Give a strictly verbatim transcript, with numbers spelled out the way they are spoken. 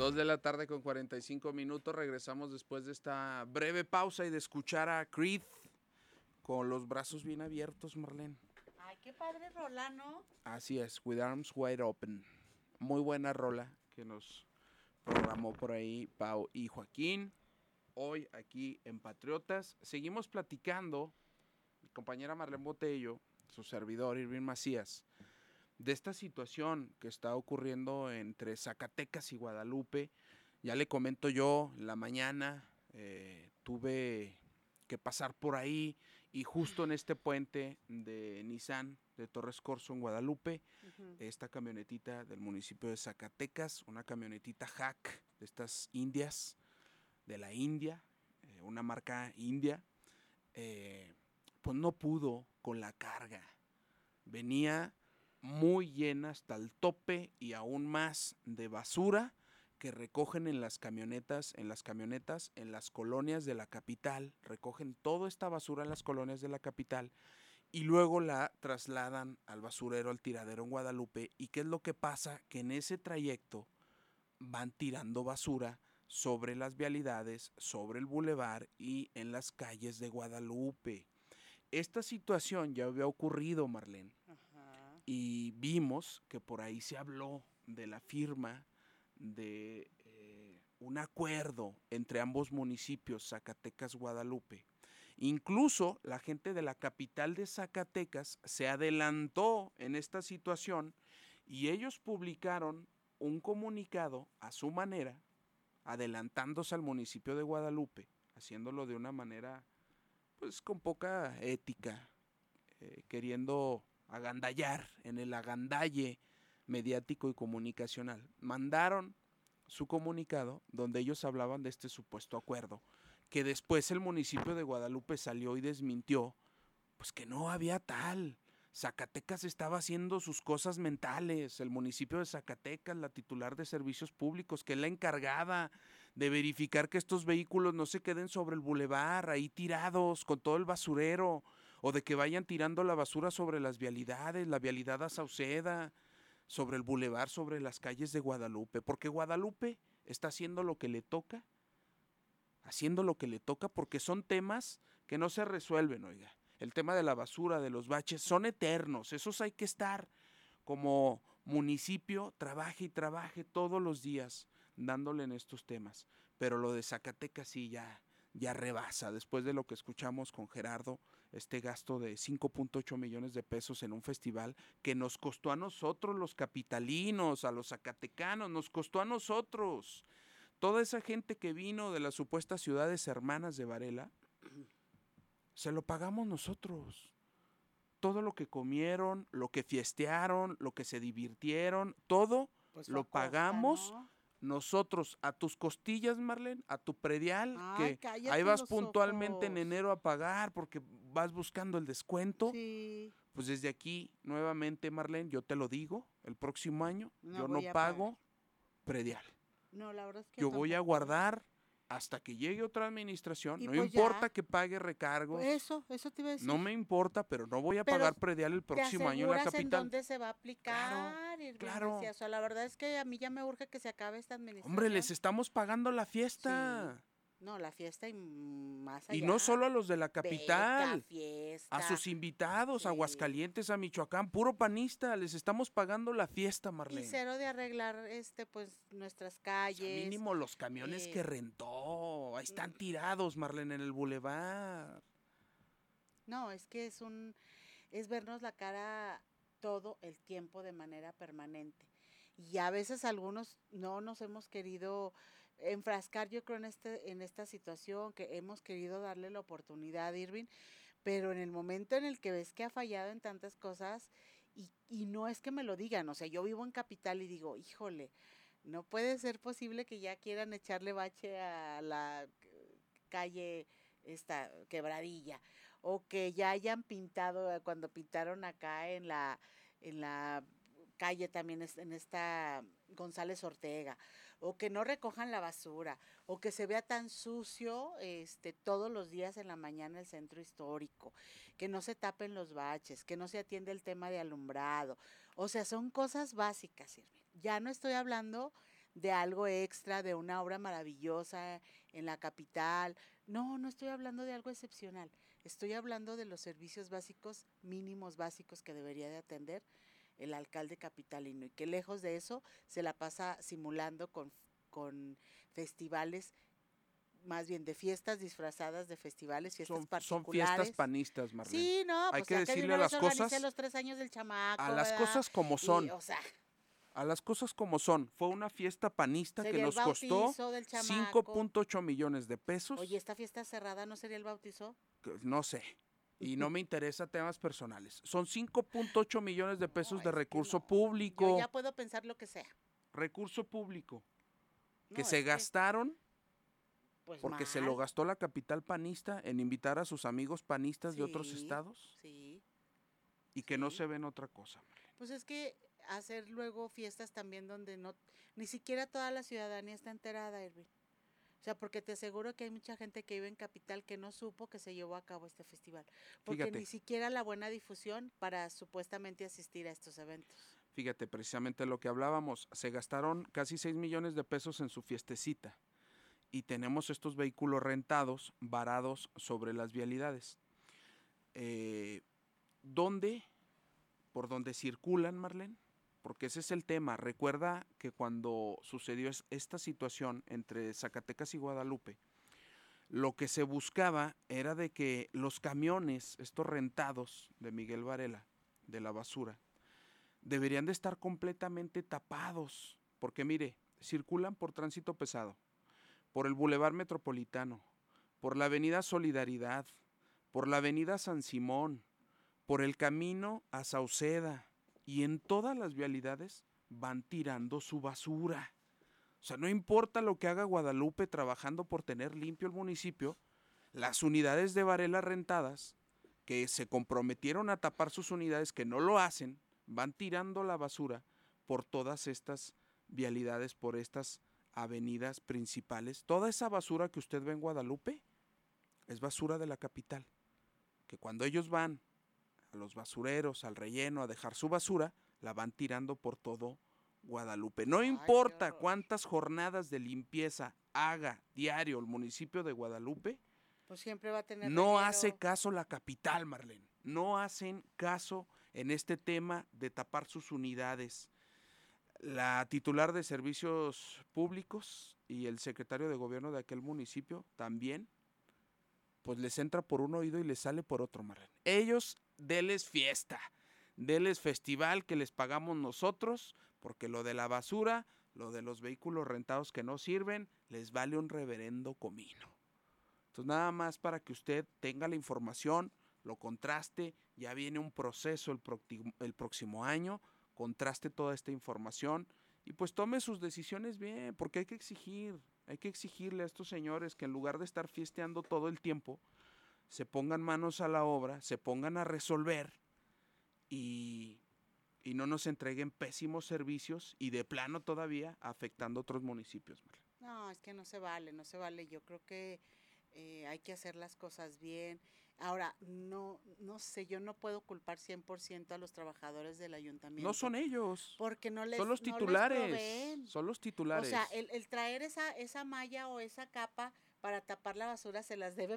Dos de la tarde con cuarenta y cinco minutos. Regresamos después de esta breve pausa y de escuchar a Creed con los brazos bien abiertos, Marlene. Ay, qué padre rola, ¿no? Así es, With Arms Wide Open. Muy buena rola que nos programó por ahí Pau y Joaquín. Hoy aquí en Patriotas seguimos platicando, mi compañera Marlene Botello, su servidor Irving Macías, de esta situación que está ocurriendo entre Zacatecas y Guadalupe. Ya le comento yo, la mañana eh, tuve que pasar por ahí y justo en este puente de Nissan de Torres Corzo en Guadalupe, uh-huh. esta camionetita del municipio de Zacatecas, una camionetita Hack de estas indias, de la India, eh, una marca india, eh, pues no pudo con la carga. Venía muy llena hasta el tope y aún más de basura que recogen en las camionetas, en las camionetas, en las colonias de la capital, recogen toda esta basura en las colonias de la capital y luego la trasladan al basurero, al tiradero en Guadalupe. ¿Y qué es lo que pasa? Que en ese trayecto van tirando basura sobre las vialidades, sobre el bulevar y en las calles de Guadalupe. Esta situación ya había ocurrido, Marlene, Ajá. y vimos que por ahí se habló de la firma de eh, un acuerdo entre ambos municipios, Zacatecas, Guadalupe. Incluso la gente de la capital de Zacatecas se adelantó en esta situación y ellos publicaron un comunicado a su manera, adelantándose al municipio de Guadalupe, haciéndolo de una manera pues con poca ética, eh, queriendo agandallar en el agandalle mediático y comunicacional. Mandaron su comunicado donde ellos hablaban de este supuesto acuerdo, que después el municipio de Guadalupe salió y desmintió, pues que no había tal. Zacatecas estaba haciendo sus cosas mentales, el municipio de Zacatecas, la titular de servicios públicos, que es la encargada de verificar que estos vehículos no se queden sobre el bulevar, ahí tirados, con todo el basurero, o de que vayan tirando la basura sobre las vialidades, la vialidad a Sauceda, sobre el bulevar, sobre las calles de Guadalupe, porque Guadalupe está haciendo lo que le toca, haciendo lo que le toca, porque son temas que no se resuelven, oiga. El tema de la basura, de los baches, son eternos. Esos hay que estar como municipio, trabaje y trabaje todos los días dándole en estos temas. Pero lo de Zacatecas sí ya, ya rebasa. Después de lo que escuchamos con Gerardo, este gasto de cinco punto ocho millones de pesos en un festival que nos costó a nosotros los capitalinos, a los zacatecanos, nos costó a nosotros. Toda esa gente que vino de las supuestas ciudades hermanas de Varela, se lo pagamos nosotros. Todo lo que comieron, lo que fiestearon, lo que se divirtieron, todo pues lo costa, pagamos ¿no? nosotros. A tus costillas, Marlene, a tu predial, Ay, que ahí vas puntualmente ojos. En enero a pagar porque vas buscando el descuento. Sí. Pues desde aquí, nuevamente, Marlene, yo te lo digo, el próximo año no yo no pago pagar. predial. No, la verdad es que yo voy a guardar hasta que llegue otra administración, no pues importa ya. que pague recargos. Eso, eso te iba a decir. No me importa, pero no voy a pero pagar predial el próximo año en la capital. ¿en dónde se va a aplicar? Claro, claro. O sea, la verdad es que a mí ya me urge que se acabe esta administración. Hombre, les estamos pagando la fiesta. Sí. No, la fiesta y más allá. Y no solo a los de la capital, Beca, fiesta. a sus invitados, Sí. a Aguascalientes, a Michoacán, puro panista, les estamos pagando la fiesta, Marlene. Y cero de arreglar este, pues, nuestras calles. O sea, mínimo los camiones eh, que rentó, ahí están tirados, Marlene, en el bulevar. No, es que es un, es vernos la cara todo el tiempo de manera permanente. Y a veces algunos no nos hemos querido enfrascar, yo creo, en este en esta situación, que hemos querido darle la oportunidad a Irving, pero en el momento en el que ves que ha fallado en tantas cosas, y, y no es que me lo digan, o sea, yo vivo en Capital y digo, híjole, no puede ser posible que ya quieran echarle bache a la calle esta quebradilla, o que ya hayan pintado, cuando pintaron acá en la, en la calle también en esta González Ortega, o que no recojan la basura, o que se vea tan sucio este todos los días en la mañana el centro histórico, que no se tapen los baches, que no se atiende el tema de alumbrado. O sea, son cosas básicas, Irving. Ya no estoy hablando de algo extra, de una obra maravillosa en la capital. No, no estoy hablando de algo excepcional. Estoy hablando de los servicios básicos, mínimos básicos que debería de atender el alcalde capitalino y que lejos de eso se la pasa simulando con, con festivales, más bien de fiestas disfrazadas de festivales, fiestas Son, son particulares. fiestas panistas, Marlene. Sí, no, Hay pues que ya que de decirle una las vez organicé cosas los tres años del chamaco, a las ¿verdad? cosas como Y, son. o sea, A las cosas como son. Fue una fiesta panista que sería el nos costó bautizo del cinco chamaco. punto ocho millones de pesos. Oye, ¿esta fiesta cerrada no sería el bautizo? que No sé. Y no me interesa temas personales. Son cinco punto ocho millones de pesos No, de es que recurso no. público. Yo ya puedo pensar lo que sea. Recurso público. Que No, se es que, gastaron pues porque mal. se lo gastó la capital panista en invitar a sus amigos panistas de otros Sí, estados sí, y que no sí. se ven otra cosa. Marlene. Pues es que hacer luego fiestas también donde no, ni siquiera toda la ciudadanía está enterada, Irving. O sea, porque te aseguro que hay mucha gente que vive en Capital que no supo que se llevó a cabo este festival. Porque Fíjate. ni siquiera la buena difusión para supuestamente asistir a estos eventos. Fíjate, precisamente lo que hablábamos, se gastaron casi seis millones de pesos en su fiestecita y tenemos estos vehículos rentados, varados sobre las vialidades. Eh, ¿Dónde? ¿Por dónde circulan, Marlene? Porque ese es el tema. Recuerda que cuando sucedió es- esta situación entre Zacatecas y Guadalupe, lo que se buscaba era de que los camiones, estos rentados de Miguel Varela, de la basura, deberían de estar completamente tapados, porque mire, circulan por tránsito pesado, por el Boulevard Metropolitano, por la Avenida Solidaridad, por la Avenida San Simón, por el camino a Sauceda, y en todas las vialidades van tirando su basura. O sea, no importa lo que haga Guadalupe trabajando por tener limpio el municipio, las unidades de Varela rentadas, que se comprometieron a tapar sus unidades, que no lo hacen, van tirando la basura por todas estas vialidades, por estas avenidas principales. Toda esa basura que usted ve en Guadalupe es basura de la capital, que cuando ellos van a los basureros, al relleno, a dejar su basura, la van tirando por todo Guadalupe. No Ay, importa qué horror. cuántas jornadas de limpieza haga diario el municipio de Guadalupe, Pues siempre va a tener no reguero. hace caso la capital, Marlene. No hacen caso en este tema de tapar sus unidades. La titular de servicios públicos y el secretario de gobierno de aquel municipio también, pues les entra por un oído y les sale por otro, Marlene. Ellos, deles fiesta, deles festival que les pagamos nosotros, porque lo de la basura, lo de los vehículos rentados que no sirven, les vale un reverendo comino. Entonces, nada más para que usted tenga la información, lo contraste, ya viene un proceso el, próximo, el próximo año, contraste toda esta información y pues tome sus decisiones bien, porque hay que exigir, hay que exigirle a estos señores que en lugar de estar fiesteando todo el tiempo, se pongan manos a la obra, se pongan a resolver y, y no nos entreguen pésimos servicios y de plano todavía afectando a otros municipios. Marlene. No, es que no se vale, no se vale. Yo creo que eh, hay que hacer las cosas bien. Ahora, no, no sé, yo no puedo culpar cien por ciento a los trabajadores del ayuntamiento. No son ellos, porque no les, son los no les titulares, proveen. son los O titulares. sea, el, el traer esa, esa malla o esa capa para tapar la basura se las debe